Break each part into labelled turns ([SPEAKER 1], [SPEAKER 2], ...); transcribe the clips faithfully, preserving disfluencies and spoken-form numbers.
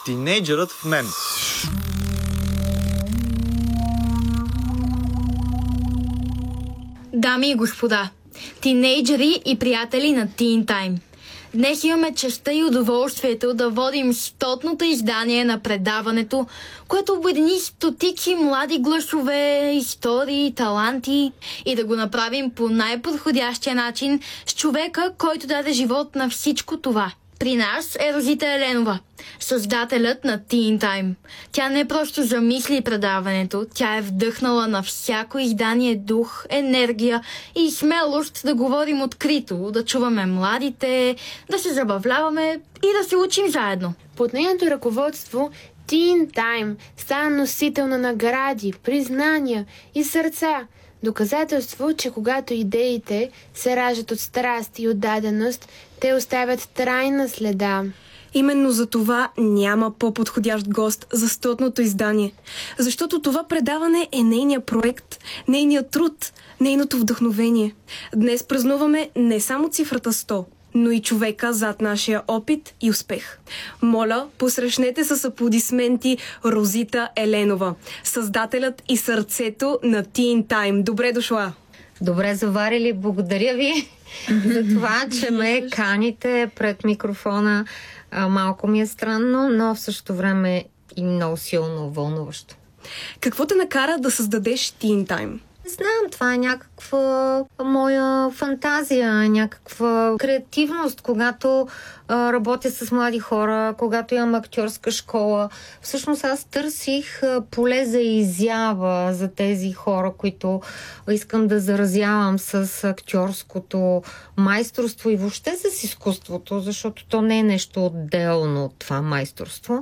[SPEAKER 1] Тинейджърът в мен.
[SPEAKER 2] Дами и господа, тинейджери и приятели на Teen Time. Днес имаме честта и удоволствието да водим стотното издание на предаването, което обедини стотици млади гласове, истории, таланти и да го направим по най-подходящия начин с човека, който даде живот на всичко това. При нас е Розита Еленова, създателят на Teen Time. Тя не просто замисли предаването, тя е вдъхнала на всяко издание дух, енергия и смелост да говорим открито, да чуваме младите, да се забавляваме и да се учим заедно.
[SPEAKER 3] Под нейното ръководство Teen Time стана носител на награди, признания и сърца. Доказателство, че когато идеите се раждат от страст и отдаденост, те оставят трайна следа.
[SPEAKER 4] Именно за това няма по-подходящ гост за стотното издание. Защото това предаване е нейният проект, нейният труд, нейното вдъхновение. Днес празнуваме не само цифрата сто, но и човека зад нашия опит и успех. Моля, посрещнете с аплодисменти Розита Еленова, създателят и сърцето на Teen Time. Добре дошла!
[SPEAKER 5] Добре заварили, благодаря ви за това, че ме каните пред микрофона. А, малко ми е странно, но в същото време и много силно вълнуващо.
[SPEAKER 4] Какво те накара да създадеш Teen Time?
[SPEAKER 5] Знам, това е някаква моя фантазия, някаква креативност, когато а, работя с млади хора, когато имам актьорска школа. Всъщност аз търсих а, поле за изява за тези хора, които искам да заразявам с актьорското майсторство и въобще с изкуството, защото то не е нещо отделно от това майсторство.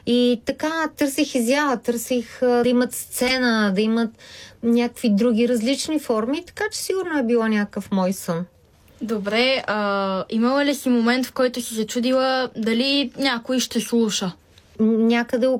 [SPEAKER 5] И така търсих изява, търсих а, да имат сцена, да имат някакви други различни форми, така че сигурно е била някакъв мой сън.
[SPEAKER 2] Добре, а, имала ли си момент, в който си се чудила дали някой ще слуша?
[SPEAKER 5] Някъде